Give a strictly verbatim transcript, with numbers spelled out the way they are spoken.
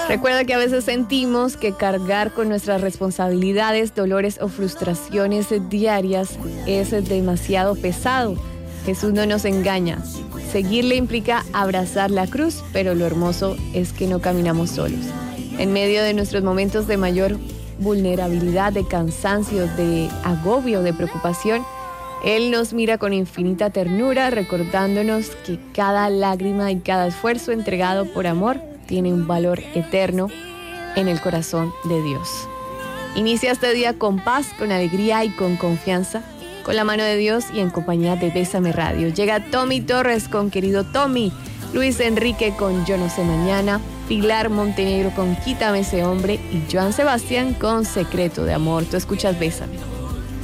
Recuerda que a veces sentimos que cargar con nuestras responsabilidades, dolores o frustraciones diarias es demasiado pesado. Jesús no nos engaña. Seguirle implica abrazar la cruz, pero lo hermoso es que no caminamos solos. En medio de nuestros momentos de mayor vulnerabilidad, de cansancio, de agobio, de preocupación, Él nos mira con infinita ternura, recordándonos que cada lágrima y cada esfuerzo entregado por amor tiene un valor eterno en el corazón de Dios. Inicia este día con paz, con alegría y con confianza, con la mano de Dios y en compañía de Bésame Radio. Llega Tommy Torres con Querido Tommy, Luis Enrique con Yo no sé mañana, Pilar Montenegro con Quítame ese hombre y Joan Sebastián con Secreto de amor. Tú escuchas Bésame.